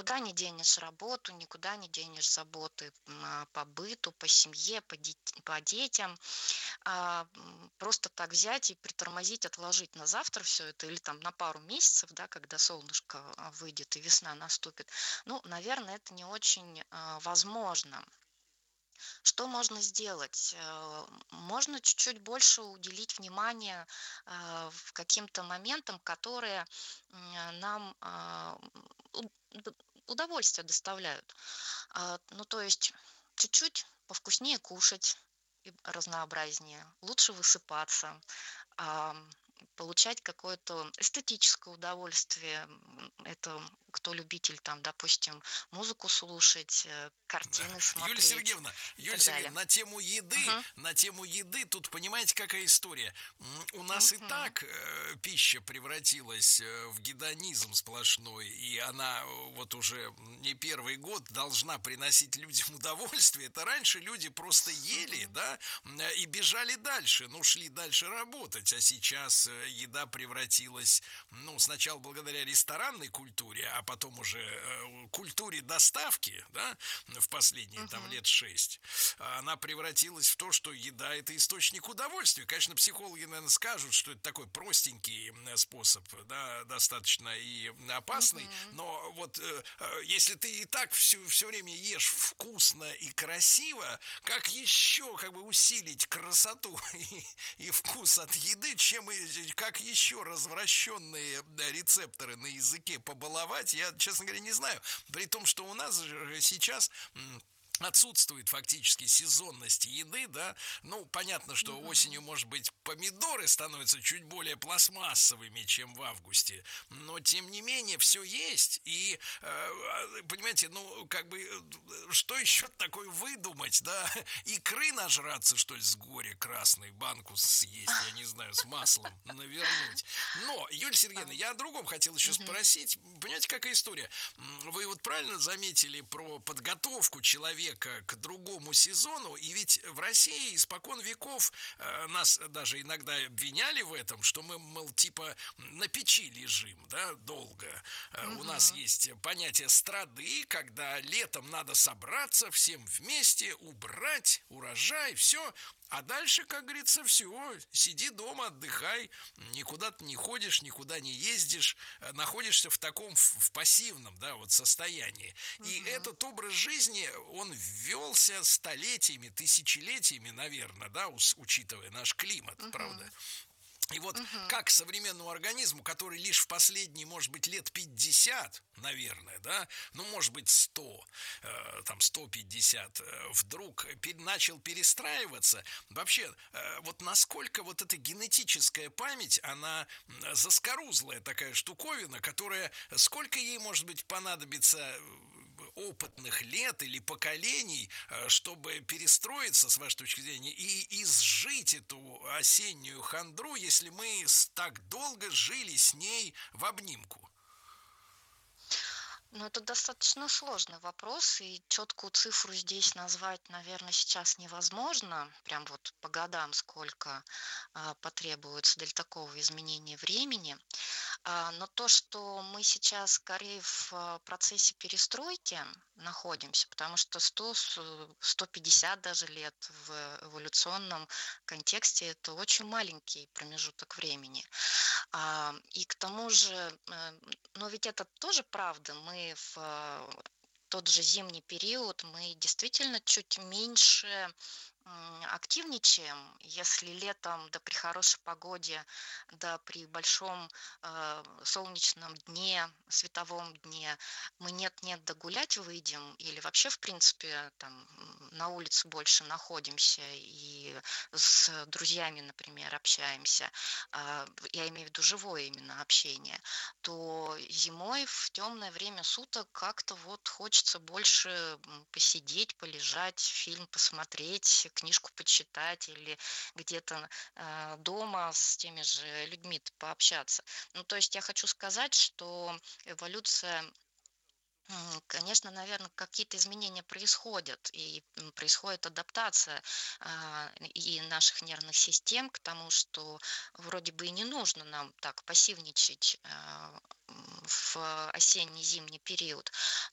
никуда не денешь работу, никуда не денешь заботы, по быту, по семье, по детям. Просто так взять и притормозить, отложить на завтра все это или там на пару месяцев, да, когда солнышко, выйдет и весна наступит. Ну, наверное, это не очень, возможно. Что можно сделать? Можно чуть-чуть больше уделить внимание в каким-то моментам, которые нам удовольствие доставляют. Ну, то есть чуть-чуть повкуснее кушать и разнообразнее, лучше высыпаться, ам, получать какое-то эстетическое удовольствие. Это кто любитель, там, допустим, музыку слушать, картины Юлия смотреть Сергеевна, и Юлия так далее. Сергеевна, Мгм. на тему еды, тут понимаете, какая история? У нас и Мгм. так пища превратилась в гедонизм сплошной, и она вот уже не первый год должна приносить людям удовольствие. Это раньше люди просто ели, Мгм. да, и бежали дальше, ну, шли дальше работать, а сейчас еда превратилась, ну, сначала благодаря ресторанной культуре, а потом уже культуре доставки, да, в последние там Мгм. лет 6, она превратилась в то, что еда это источник удовольствия. Конечно, психологи, наверное, скажут, что это такой простенький способ, да, достаточно и опасный, Мгм. но вот если ты и так все время ешь вкусно и красиво, как еще как бы усилить красоту и вкус от еды, чем как еще развращенные рецепторы на языке побаловать, я, честно говоря, не знаю. При том, что у нас же сейчас отсутствует фактически сезонность еды, да, ну, понятно, что осенью, Мгм. может быть, помидоры становятся чуть более пластмассовыми, чем в августе, но, тем не менее, все есть, и, понимаете, ну, как бы, что еще такое выдумать, да, икры нажраться, что ли, с горя красной, банку съесть, я не знаю, с маслом навернуть. Но, Юлия Сергеевна, А, я о другом хотел еще мгм. спросить, понимаете, какая история? Вы вот правильно заметили про подготовку человека к другому сезону, и ведь в России испокон веков нас даже иногда обвиняли в этом, что мы, мол, типа на печи лежим, да, долго. У нас Мгм. есть понятие страды, когда летом надо собраться всем вместе, убрать урожай, все, а дальше, как говорится, все, сиди дома, отдыхай, никуда ты не ходишь, никуда не ездишь, находишься в таком в пассивном, да, вот состоянии. И Мгм. этот образ жизни, он ввелся столетиями, тысячелетиями, наверное, да, учитывая наш климат, правда. Мгм. И вот Мгм. как современному организму, который лишь в последние, может быть, лет 50, наверное, да, ну, может быть, 100, там, 150, вдруг начал перестраиваться, вообще, вот насколько вот эта генетическая память, она заскорузлая такая штуковина, которая, сколько ей, может быть, понадобится опытных лет или поколений, чтобы перестроиться, с вашей точки зрения, и изжить эту осеннюю хандру, если мы так долго жили с ней в обнимку? Ну, это достаточно сложный вопрос, и четкую цифру здесь назвать, наверное, сейчас невозможно. Прям вот по годам сколько потребуется для такого изменения времени. Но то, что мы сейчас скорее в процессе перестройки находимся, потому что 150 даже лет в эволюционном контексте это очень маленький промежуток времени. И к тому же, но ведь это тоже правда, мы в тот же зимний период мы действительно чуть меньше активничаем. Если летом, да при хорошей погоде, да при большом солнечном дне, световом дне мы нет-нет да гулять выйдем или вообще, в принципе, там на улице больше находимся и с друзьями, например, общаемся, я имею в виду живое именно общение, то зимой в темное время суток как-то вот хочется больше посидеть, полежать, фильм посмотреть, книжку почитать или где-то дома с теми же людьми пообщаться. Ну, то есть я хочу сказать, что эволюция конечно, наверное, какие-то изменения происходят, и происходит адаптация и наших нервных систем к тому, что вроде бы и не нужно нам так пассивничать в осенне-зимний период.